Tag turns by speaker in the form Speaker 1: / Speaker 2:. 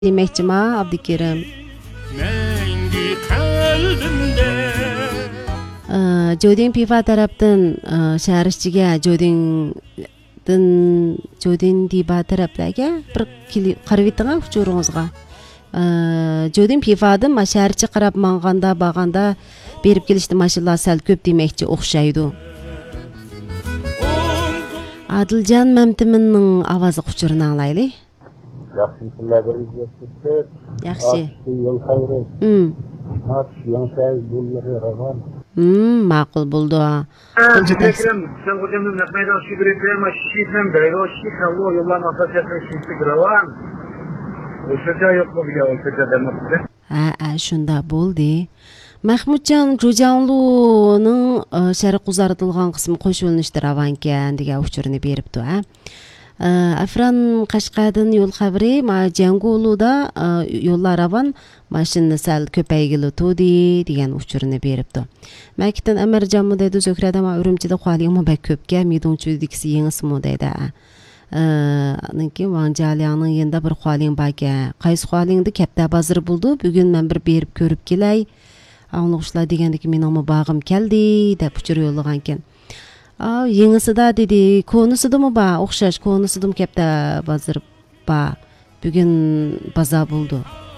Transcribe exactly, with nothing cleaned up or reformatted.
Speaker 1: Demekçima Abdikerim.
Speaker 2: Mengi kalbimde.
Speaker 1: Jodin Pifa taraftan şarışçıga Jodin din Jodin Diba tarafdaga bir qarıvittiga uçurunuzga. Jodin Pifa'dan maşarçı qarab manganda baganda berip kelişdi maşallah sal köp demekçi oxşaydı. Adılcan Memtiminning avazy quchurini anglayli.
Speaker 3: Yaxshi kunlarimiz o'tdi.
Speaker 1: Yaxshi.
Speaker 3: Yo'l xayri.
Speaker 1: Hmm.
Speaker 3: Hat yo'lsay bo'ldi ravon.
Speaker 1: Hmm, ma'qul bo'ldi.
Speaker 4: Qancha tekram sen hocamın yapmayda şu bir maşişten beri o şi kallo yollan asasiyatın şişti gravan. O şeca yok mu bile o şeca demekti.
Speaker 1: Ha, ha, shunda bo'ldi. Mahmudjon Jo'janluning sharq uzartilgan qismi qo'shilishdi ravankan degan uchurini beribdi, ha. Afran Qashqadan yo'l xabari ma Janguluda yo'llar ravan mashina sal ko'paygili tudi degan uchurini beribdi. Maktan Amarjonmi deydi Zo'krada ma Urumchida qolganmi bak ko'pga midunchudikisi yengismi deydi. Ninki Vanjalyaning yenda bir qoling baka. Qaysi qolingdi kapta bazir bo'ldi. Bugun men bir berib ko'rib kelay. Anglashlar degandiki mening bag'im keldi deb uchur yo'llagan ekan. Aa, yengisida dedi, konusidimi ba, o'xshash konisidim kapta bazir ba. Bugun baza bo'ldi.